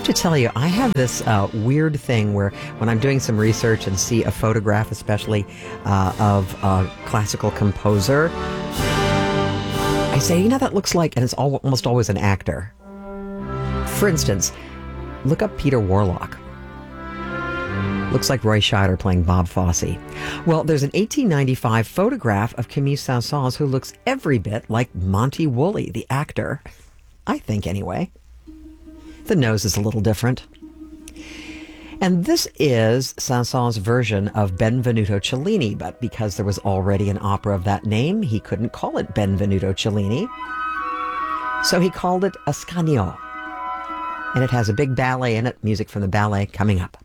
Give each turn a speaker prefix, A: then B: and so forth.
A: have to tell you, I have this weird thing where when I'm doing some research and see a photograph, especially of a classical composer, I say, you know, that looks like, and it's almost always an actor. For instance, look up Peter Warlock. Looks like Roy Scheider playing Bob Fosse. Well, there's an 1895 photograph of Camille Saint-Saëns who looks every bit like Monty Woolley, the actor. I think, anyway. The nose is a little different. And this is Saint-Saëns' version of Benvenuto Cellini, but because there was already an opera of that name, he couldn't call it Benvenuto Cellini. So he called it Ascanio. And it has a big ballet in it, music from the ballet coming up.